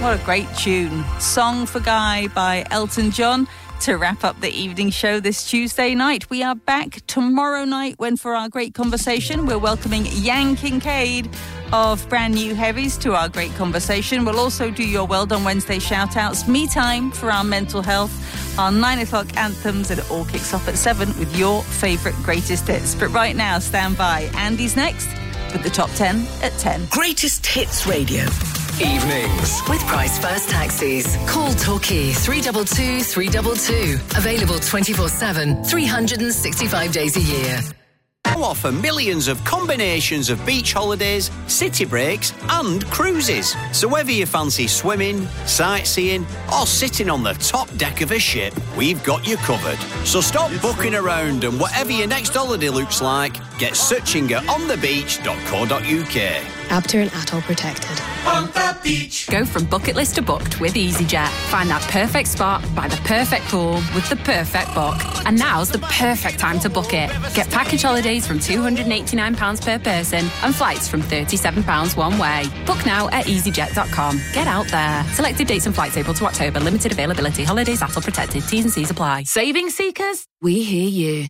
What a great tune. Song for Guy by Elton John. To wrap up the evening show this Tuesday night, we are back tomorrow night when, for our great conversation, we're welcoming Yang Kincaid of Brand New Heavies to our great conversation. We'll also do your Well Done Wednesday shout-outs, me time for our mental health, our 9 o'clock anthems, and it all kicks off at 7 with your favourite greatest hits. But right now, stand by. Andy's next with the top 10 at 10. Greatest Hits Radio. Evenings. With Price First Taxis. Call Torquay 322 322. Available 24/7, 365 days a year. Offer millions of combinations of beach holidays, city breaks and cruises. So whether you fancy swimming, sightseeing or sitting on the top deck of a ship, we've got you covered. So stop booking around and whatever your next holiday looks like, get searching at onthebeach.co.uk. ABTA and Atoll protected. On the beach. Go from bucket list to booked with EasyJet. Find that perfect spot by the perfect pool with the perfect book. And now's the perfect time to book it. Get package holidays from £289 per person and flights from £37 one way. Book now at easyjet.com. Get out there. Selected dates and flights April to October. Limited availability. Holidays Atoll protected. T's and C's apply. Saving seekers? We hear you.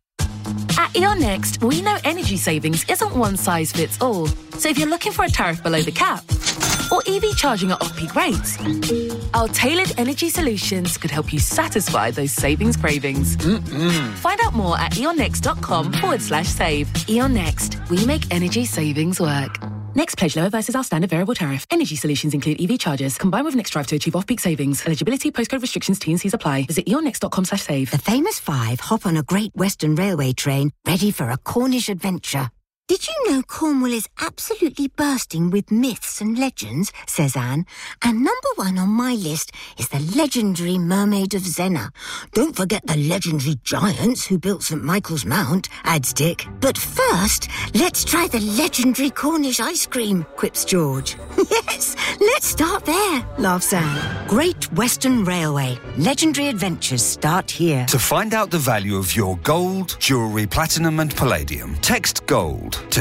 At E.ON Next, we know energy savings isn't one size fits all. So if you're looking for a tariff below the cap, or EV charging at off-peak rates, our tailored energy solutions could help you satisfy those savings cravings. Find out more at eonnext.com/save. E.ON Next, we make energy savings work. Next pledge lower versus our standard variable tariff. Energy solutions include EV chargers. Combined with Next Drive to achieve off-peak savings. Eligibility, postcode restrictions, T and C's apply. Visit eonnext.com/save. The famous five hop on a Great Western Railway train ready for a Cornish adventure. Did you know Cornwall is absolutely bursting with myths and legends, says Anne, and number one on my list is the legendary Mermaid of Zennor. Don't forget the legendary giants who built St Michael's Mount, adds Dick. But first, let's try the legendary Cornish ice cream, quips George. Yes, let's start there, laughs Anne. Great Western Railway. Legendary adventures start here. To find out the value of your gold, jewellery, platinum and palladium, text GOLD to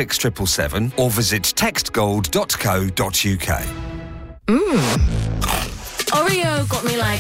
66777 or visit textgold.co.uk. Oreo got me like